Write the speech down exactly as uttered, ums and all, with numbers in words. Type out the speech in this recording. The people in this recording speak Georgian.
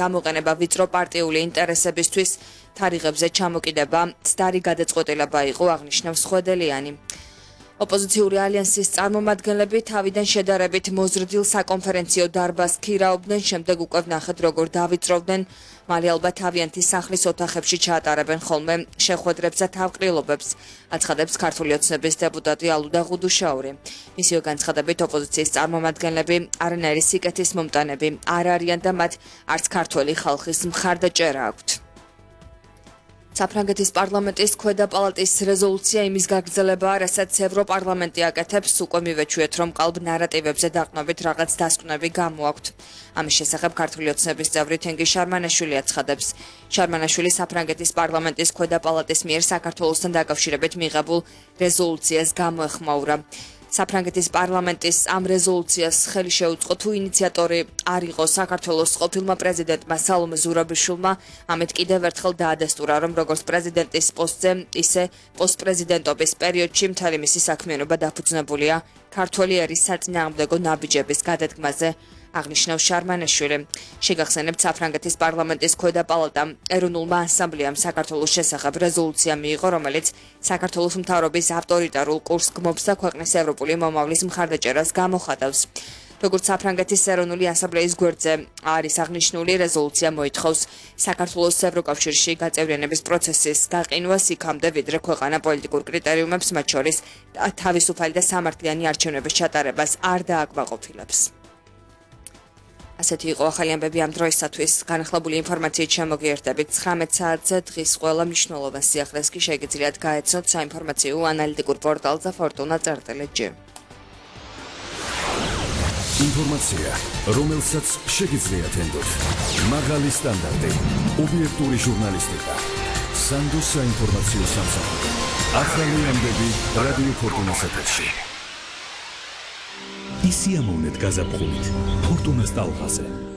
გამოყენება ვიწრო პარტიული ინტერესებისთვის, თარიღებზე ჩამოკიდება ცდარი გადაწყვეტილება იყო, აღნიშნავს ხვედელიანი. ოპოზიციური ალიანსის წარმომადგენლები თავიდან შედარებით მოზრდილ საკონფერენციო დარბაზს ქირაობდნენ, შემდეგ უკვე ვნახეთ, როგორ დავიწროვდნენ, მალე ალბათ თავიანთი სახლის ოთახებში ჩაატარებენ ხოლმე შეხვედრებს და თავყრილობებს, აცხადებს ქართული ოცნების დეპუტატი ალუდა ღუდუშაური. მისივე განცხადებით, ოპოზიციის წარმომადგენლები არანაირი სიკეთის მომტანები არ არიან და მათ არც ქართველი ხალხის მხარდაჭერა აქვთ. საფრანგეთის პარლამენტის ქვედა პალატის რეზოლუცია იმის გაგრძელებაა, რასაც ევროპარლამენტი აკეთებს, უკვე მივეჩვიეთ, რომ ყალბ ნარატივებზე დაყნობით რაღაც დასკვნები გამოაქვთ. ამის შესახებ ქართული ოცნების წევრი თენგი შარმანაშვილი აცხადებს. შარმანაშვილი საფრანგეთის პარლამენტის ქვედა პალატის მიერ საქართველოსთან დაკავშირებით მიღებულ რეზოლუციას გამოეხმაურა. საფრანგეთის პარლამენტის ამ რეზოლუციას ხელი შეუწყო თუ ინიციატორი არ იყო საქართველოს ყოფილმა პრეზიდენტმა სალომე ზურაბიშვილმა, ამით კიდევ ერთხელ დაადასტურა, რომ როგორც პრეზიდენტის პოსტზე, ისე პოსტპრეზიდენტობის პერიოდში მთელი მისი საქმიანობა დაფუძნებულია ქართველი ერის საწინააღმდეგო ნაბიჯების გადადგმაზე, აღნიშნავს შარმანაშვილი. შეგახსენებთ, საფრანგეთის პარლამენტის ქვედა პალატამ ეროვნულმა ასამბლეამ საქართველოს შესახებ რეზოლუცია მიიღო, რომელიც საქართველოს მთავრობის ავტორიტარულ კურსს გმობს და ქვეყნის ევროპული მომავლის მხარდაჭერას გამოხატავს. როგორც საფრანგეთის ეროვნული ასამბლეის გვერდზე არის აღნიშნული, რეზოლუცია მოითხოვს საქართველოს ევროკავშირში გაწევრიანების პროცესის გაყინვას იქამდე, ვიდრე ქვეყანა პოლიტიკურ კრიტერიუმებს, მათ შორის თავისუფალი და სამართლიანი არჩევნების ჩატარებას არ დააკმაყოფილებს. ასეთი იყო ახალი ამბები ამ დროისათვის. განახლებული ინფორმაციით შემოგიერთებით ცხრამეტ საათზე დღის ყველა მნიშვნელოვან სიახლეს კი შეგიძლიათ გაეცნოთ საინფორმაციო ანალიტიკურ პორტალზე Fortuna წერტილი ჯი. ინფორმაცია, რომელსაც შეგიძლიათ ენდოთ. მაღალი სტანდარტი, ობიექტური ჟურნალისტიკა. სანდოს საინფორმაციო სამსახური. ახალი ამბები რადიო Fortuna's ეთერში. ისიამოვნეთ გაზაფხულით Fortuna's ტალღაზე.